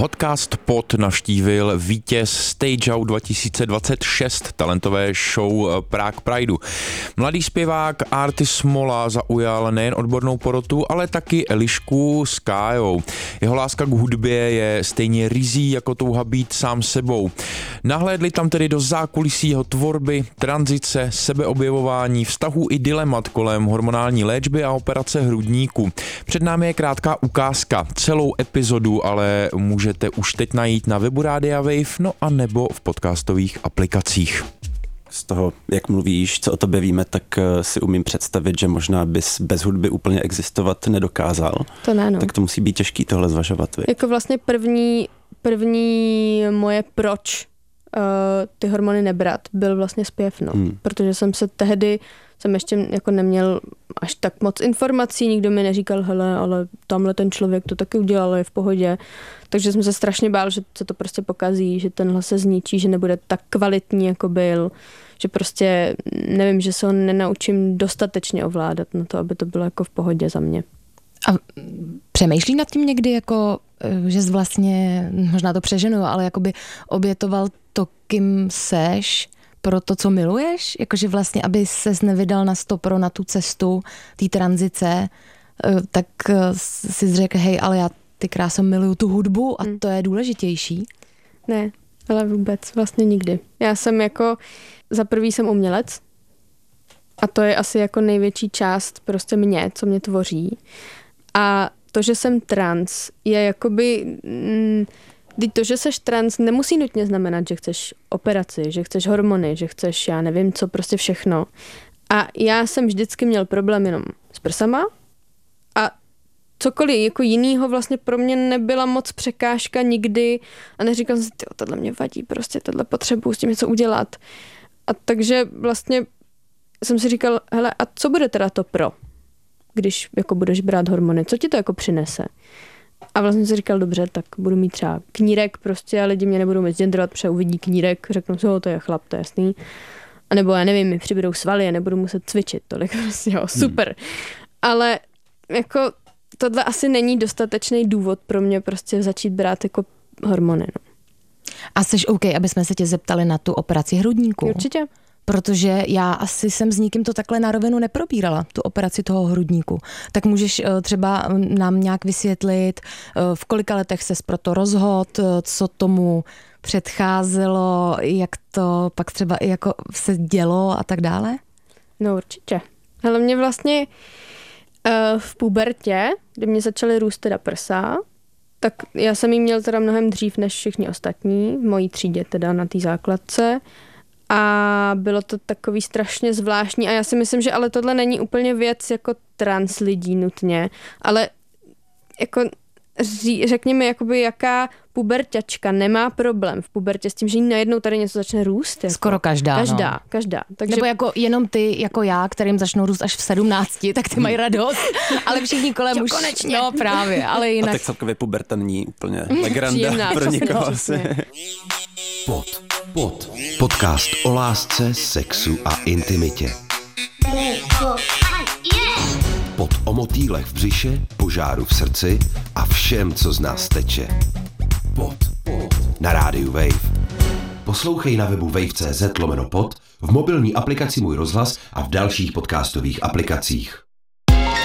Hotcast Pod navštívil vítěz Stage Out 2026 talentové show Prague Prideu. Mladý zpěvák Arty Smola zaujal nejen odbornou porotu, ale taky Elišku s Kájou. Jeho láska k hudbě je stejně rizí jako touha být sám sebou. Nahlédli tam tedy do zákulisí jeho tvorby, tranzice, sebeobjevování, vztahů i dilemat kolem hormonální léčby a operace hrudníku. Před námi je krátká ukázka. Celou epizodu ale můžete už teď najít na webu Rádia Wave, no a nebo v podcastových aplikacích. Z toho, jak mluvíš, co o tobě víme, tak si umím představit, že možná bys bez hudby úplně existovat nedokázal. To ne, no. Tak to musí být těžký tohle zvažovat. Jako vlastně první moje proč ty hormony nebrat byl vlastně zpěv, no. Protože jsem ještě jako neměl až tak moc informací, nikdo mi neříkal, hele, ale tamhle ten člověk to taky udělal, je v pohodě. Takže jsem se strašně bál, že se to prostě pokazí, že ten hlas se zničí, že nebude tak kvalitní, jako byl, že prostě nevím, že se ho nenaučím dostatečně ovládat na to, aby to bylo jako v pohodě za mě. A přemýšlí nad tím někdy, jako, že jsi vlastně, možná to přeženu, ale jakoby obětoval to, kým seš, pro to, co miluješ? Jakože vlastně, aby ses nevydal na stopro na tu cestu té tranzice, tak si řekl, hej, ale já ty kráso miluju tu hudbu a to je důležitější? Ne, ale vůbec, vlastně nikdy. Já jsem jako, za prvý jsem umělec a to je asi jako největší část prostě mě, co mě tvoří. A to, že jsem trans, je jakoby... To, že seš trans, nemusí nutně znamenat, že chceš operaci, že chceš hormony, že chceš, já nevím co, prostě všechno. A já jsem vždycky měl problém jenom s prsama a cokoliv jako jinýho vlastně pro mě nebyla moc překážka nikdy a neříkal jsem si, tohle mě vadí, prostě tohle potřebuji s tím něco udělat. A takže vlastně jsem si říkal, hele, a co bude teda to když jako budeš brát hormony, co ti to jako přinese? A vlastně si říkal, dobře, tak budu mít třeba knírek prostě a lidi mě nebudou misgendrovat, protože uvidí knírek, řeknou si, to je chlap, to je jasný. A nebo já nevím, mi přibydou svaly a nebudu muset cvičit tolik, prostě jo, super. Ale jako tohle asi není dostatečný důvod pro mě prostě začít brát jako hormony. No. A jsi OK, aby jsme se tě zeptali na tu operaci hrudníku? Určitě. Protože já asi jsem s nikým to takhle na rovinu neprobírala, tu operaci toho hrudníku. Tak můžeš třeba nám nějak vysvětlit, v kolika letech ses pro to rozhodl, co tomu předcházelo, jak to pak třeba i jako se dělo a tak dále? No určitě. Ale mě vlastně v pubertě, kdy mě začaly růst teda prsa, tak já jsem jí měl teda mnohem dřív než všichni ostatní, v mojí třídě teda na té základce. A bylo to takový strašně zvláštní a já si myslím, že ale tohle není úplně věc jako trans lidí nutně, ale jako řekni mi, jakoby jaká puberťačka nemá problém v pubertě s tím, že jí najednou tady něco začne růst. Jako. Skoro každá. Každá. Takže... Nebo jako jenom ty, jako já, kterým začnou růst až v 17, tak ty mají radost, ale všichni kolem už... konečně. No právě, ale jinak... A tak celkově puberta není úplně legranda pro někoho asi. Pod. Podcast o lásce, sexu a intimitě. Pod o motýlech v břiše, požáru v srdci a všem, co z nás teče. Pod. Na rádiu Wave. Poslouchej na webu wave.cz/pod, v mobilní aplikaci Můj rozhlas a v dalších podcastových aplikacích.